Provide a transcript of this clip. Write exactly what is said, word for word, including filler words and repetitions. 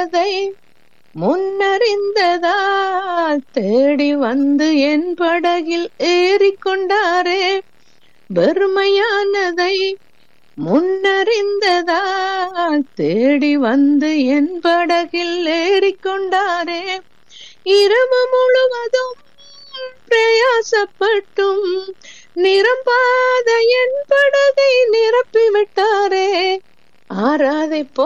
பெருமையானதை முன்னறிந்ததால் தேடி வந்து என் படகில் ஏறிக்கொண்டாரே. பெருமையானதை முன்னறிந்ததால் தேடி வந்து என் படகில் ஏறிக்கொண்டாரே. இரவு முழுவதும் பிரயாசப்பட்டும் நிரம்பாத என் படகை நிரப்பிவிட்டாரே. ஆறாதை போ